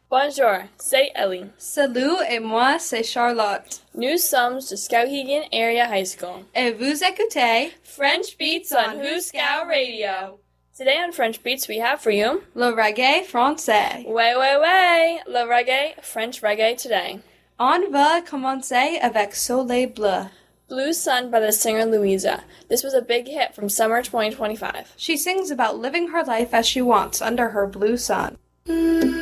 Bonjour, c'est Ellie. Salut et moi c'est Charlotte. Nous sommes de Skowhegan Area High School. Et vous écoutez French Beats on Who Scout Radio. Today on French Beats we have for you le reggae français. Ouais, le reggae, French reggae today. On va commencer avec Soleil Bleu. Blue Sun by the singer Louisa. This was a big hit from summer 2025. She sings about living her life as she wants under her blue sun.